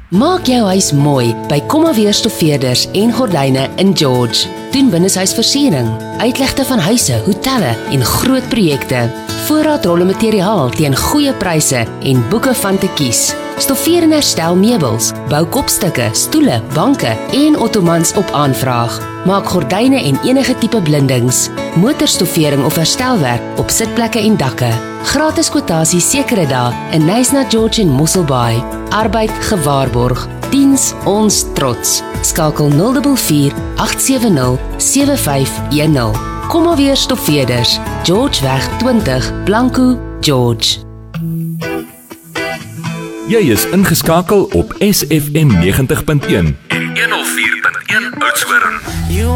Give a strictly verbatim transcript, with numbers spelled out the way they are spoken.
Maak jou huis mooi by Kommaweer Stoffeerders en Gordyne in George. Doen binnenshuisversiering, uitlegte van huise, hotelle en groot projekte. Voorraadrolle materiaal teen goeie pryse en boeke van te kies. Stoffeer en herstel meubels, bou kopstukke, stoele, banke en ottomans op aanvraag. Maak gordyne en enige tipe blindings, motorstoffering of herstelwerk op sitplekke en dakke. Gratis kwotasie sekere dae in Knysna George en Mosselbaai. Arbeid gewaarborg. Diens ons trots. Skakel nul vier vier agt sewe nul sewe vyf een nul. Kommaweer Stoffeerders, Georgeweg twintig, Blanco, George. Jy is ingeskakel op S F M negentig punt een en honderd vier punt een Oudtshoorn.